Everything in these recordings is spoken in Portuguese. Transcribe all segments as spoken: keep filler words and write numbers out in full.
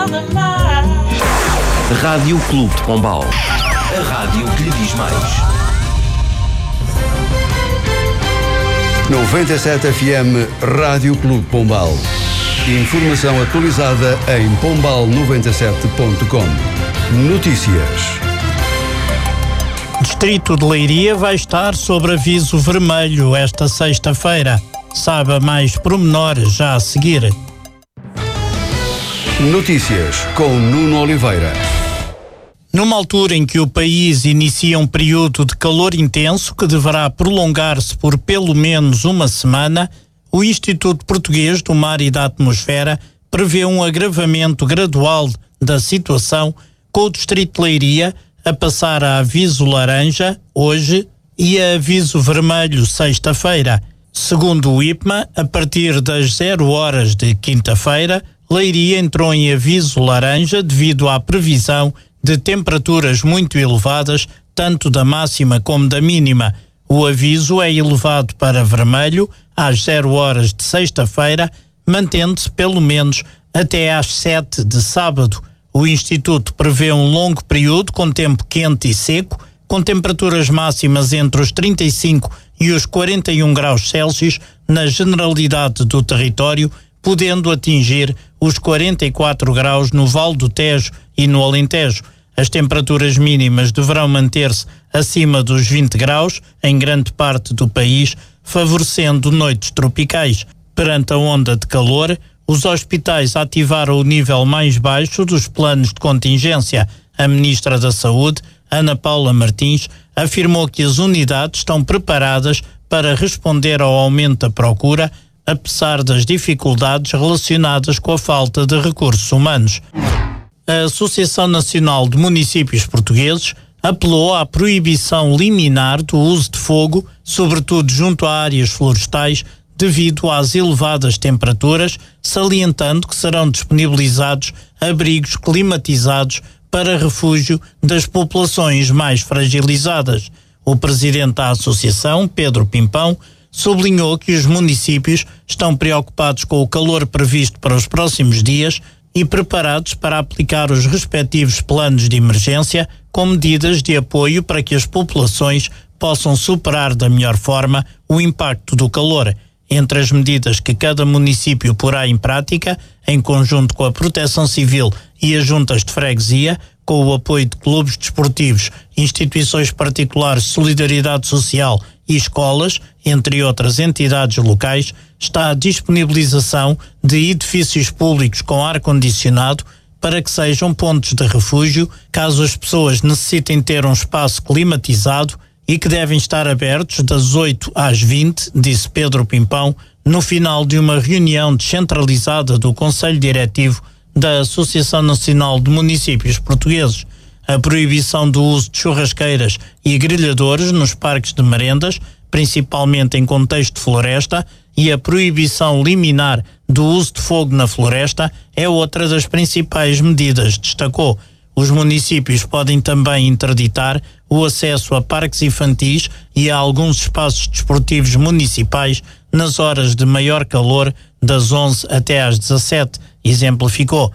Rádio Clube de Pombal. A rádio que lhe diz mais. noventa e sete F M Rádio Clube Pombal. Informação atualizada em pombal noventa e sete ponto com. Notícias. Distrito de Leiria vai estar sob aviso vermelho esta sexta-feira. Saiba mais pormenores já a seguir. Notícias com Nuno Oliveira. Numa altura em que o país inicia um período de calor intenso que deverá prolongar-se por pelo menos uma semana, o Instituto Português do Mar e da Atmosfera prevê um agravamento gradual da situação, com o Distrito de Leiria a passar a aviso laranja hoje e a aviso vermelho sexta-feira. Segundo o I P M A, a partir das zero horas de quinta-feira, Leiria entrou em aviso laranja devido à previsão de temperaturas muito elevadas, tanto da máxima como da mínima. O aviso é elevado para vermelho às zero horas de sexta-feira, mantendo-se pelo menos até às sete de sábado. O Instituto prevê um longo período com tempo quente e seco, com temperaturas máximas entre os trinta e cinco e os quarenta e um graus Celsius na generalidade do território, podendo atingir os quarenta e quatro graus no Vale do Tejo e no Alentejo. As temperaturas mínimas deverão manter-se acima dos vinte graus em grande parte do país, favorecendo noites tropicais. Perante a onda de calor, os hospitais ativaram o nível mais baixo dos planos de contingência. A Ministra da Saúde, Ana Paula Martins, afirmou que as unidades estão preparadas para responder ao aumento da procura, apesar das dificuldades relacionadas com a falta de recursos humanos. A Associação Nacional de Municípios Portugueses apelou à proibição liminar do uso de fogo, sobretudo junto a áreas florestais, devido às elevadas temperaturas, salientando que serão disponibilizados abrigos climatizados para refúgio das populações mais fragilizadas. O presidente da Associação, Pedro Pimpão, sublinhou que os municípios estão preocupados com o calor previsto para os próximos dias e preparados para aplicar os respectivos planos de emergência com medidas de apoio para que as populações possam superar da melhor forma o impacto do calor. Entre as medidas que cada município porá em prática, em conjunto com a Proteção Civil e as juntas de freguesia, com o apoio de clubes desportivos, instituições particulares de solidariedade social e escolas, entre outras entidades locais, está a disponibilização de edifícios públicos com ar-condicionado para que sejam pontos de refúgio caso as pessoas necessitem ter um espaço climatizado e que devem estar abertos das oito às vinte, disse Pedro Pimpão, no final de uma reunião descentralizada do Conselho Diretivo da Associação Nacional de Municípios Portugueses. A proibição do uso de churrasqueiras e grelhadores nos parques de merendas, principalmente em contexto de floresta, e a proibição liminar do uso de fogo na floresta é outra das principais medidas, destacou. Os municípios podem também interditar o acesso a parques infantis e a alguns espaços desportivos municipais nas horas de maior calor, das onze até às dezassete, exemplificou.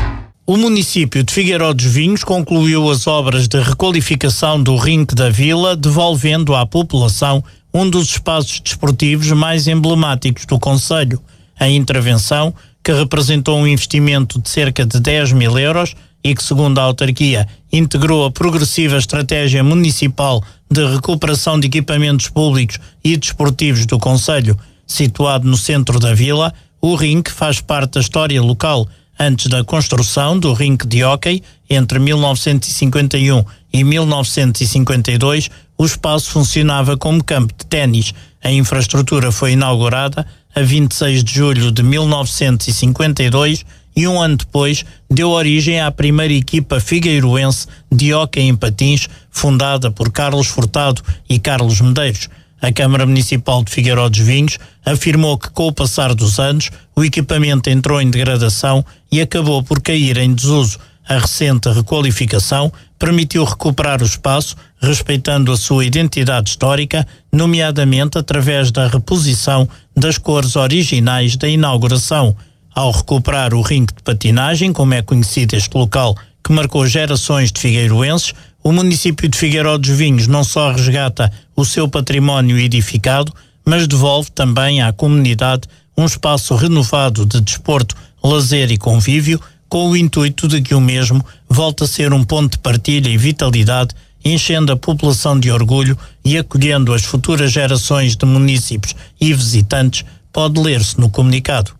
O município de Figueiró dos Vinhos concluiu as obras de requalificação do Rinque da Vila, devolvendo à população um dos espaços desportivos mais emblemáticos do concelho. A intervenção, que representou um investimento de cerca de dez mil euros e que, segundo a autarquia, integrou a progressiva estratégia municipal de recuperação de equipamentos públicos e desportivos do concelho. Situado no centro da vila, o Rinque faz parte da história local. Antes da construção do rinque de hóquei, entre mil novecentos e cinquenta e um e mil novecentos e cinquenta e dois, o espaço funcionava como campo de ténis. A infraestrutura foi inaugurada a vinte e seis de julho de mil novecentos e cinquenta e dois e um ano depois deu origem à primeira equipa figueiroense de hóquei em patins, fundada por Carlos Furtado e Carlos Medeiros. A Câmara Municipal de Figueiró dos Vinhos afirmou que, com o passar dos anos, o equipamento entrou em degradação e acabou por cair em desuso. A recente requalificação permitiu recuperar o espaço, respeitando a sua identidade histórica, nomeadamente através da reposição das cores originais da inauguração. Ao recuperar o rinque de patinagem, como é conhecido este local, que marcou gerações de figueiroenses, o município de Figueiró dos Vinhos não só resgata o seu património edificado, mas devolve também à comunidade um espaço renovado de desporto, lazer e convívio, com o intuito de que o mesmo volte a ser um ponto de partilha e vitalidade, enchendo a população de orgulho e acolhendo as futuras gerações de munícipes e visitantes, pode ler-se no comunicado.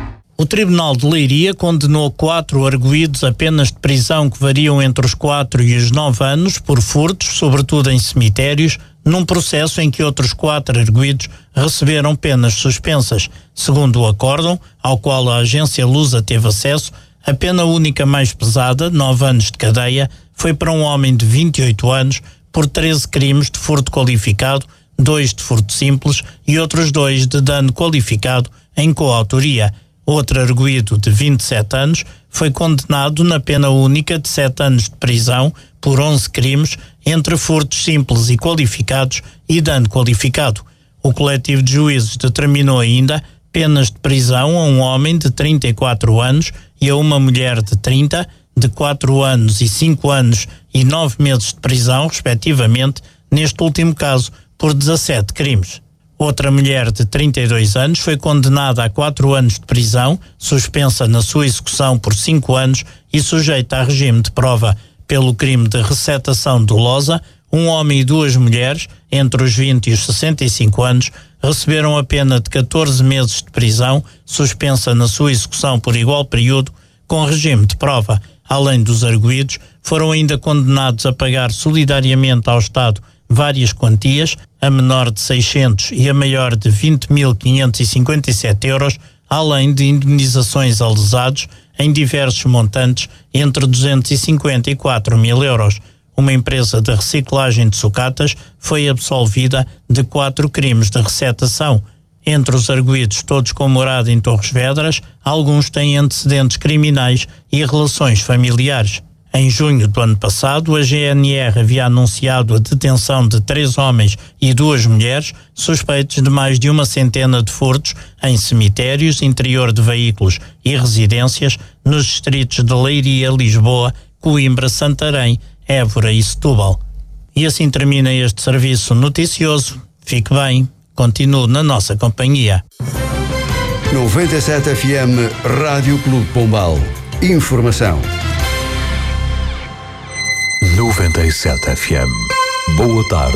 O Tribunal de Leiria condenou quatro arguidos a penas de prisão que variam entre os quatro e os nove anos por furtos, sobretudo em cemitérios, num processo em que outros quatro arguidos receberam penas suspensas. Segundo o acórdão, ao qual a agência Lusa teve acesso, a pena única mais pesada, nove anos de cadeia, foi para um homem de vinte e oito anos por treze crimes de furto qualificado, dois de furto simples e outros dois de dano qualificado em coautoria. Outro arguido de vinte e sete anos foi condenado na pena única de sete anos de prisão por onze crimes entre furtos simples e qualificados e dano qualificado. O coletivo de juízes determinou ainda penas de prisão a um homem de trinta e quatro anos e a uma mulher de trinta, de quatro anos e cinco anos e nove meses de prisão, respectivamente, neste último caso, por dezassete crimes. Outra mulher de trinta e dois anos foi condenada a quatro anos de prisão, suspensa na sua execução por cinco anos e sujeita a regime de prova pelo crime de receptação dolosa. Um homem e duas mulheres, entre os vinte e os sessenta e cinco anos, receberam a pena de catorze meses de prisão, suspensa na sua execução por igual período, com regime de prova. Além dos arguidos, foram ainda condenados a pagar solidariamente ao Estado várias quantias, a menor de seiscentos e a maior de vinte mil quinhentos e cinquenta e sete euros, além de indemnizações a lesados em diversos montantes entre duzentos e cinquenta e quatro mil euros. Uma empresa de reciclagem de sucatas foi absolvida de quatro crimes de receptação. Entre os arguidos, todos com morada em Torres Vedras, alguns têm antecedentes criminais e relações familiares. Em junho do ano passado, a G N R havia anunciado a detenção de três homens e duas mulheres suspeitos de mais de uma centena de furtos em cemitérios, interior de veículos e residências nos distritos de Leiria, Lisboa, Coimbra, Santarém, Évora e Setúbal. E assim termina este serviço noticioso. Fique bem, continue na nossa companhia. noventa e sete F M Rádio Clube Pombal. Informação. noventa e sete F M. Boa tarde.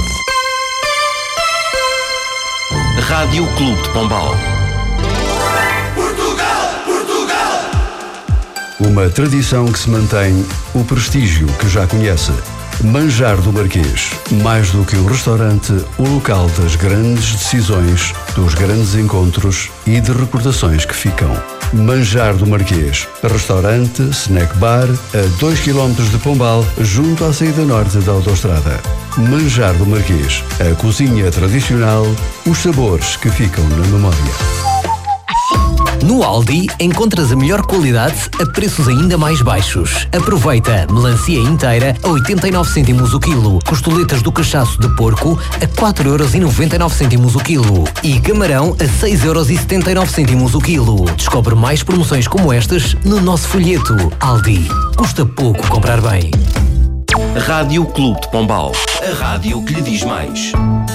Rádio Clube de Pombal. Portugal, Portugal! Uma tradição que se mantém, o prestígio que já conhece. Manjar do Marquês. Mais do que um restaurante, o local das grandes decisões, dos grandes encontros e de recordações que ficam. Manjar do Marquês. Restaurante, snack bar, a dois quilómetros de Pombal, junto à saída norte da autoestrada. Manjar do Marquês. A cozinha tradicional, os sabores que ficam na memória. No Aldi encontras a melhor qualidade a preços ainda mais baixos. Aproveita melancia inteira a oitenta e nove cêntimos o quilo, costeletas do cachaço de porco a quatro euros e noventa e nove cêntimos o quilo e camarão a seis euros e setenta e nove cêntimos o quilo. Descobre mais promoções como estas no nosso folheto. Aldi. Custa pouco comprar bem. Rádio Clube de Pombal. A rádio que lhe diz mais.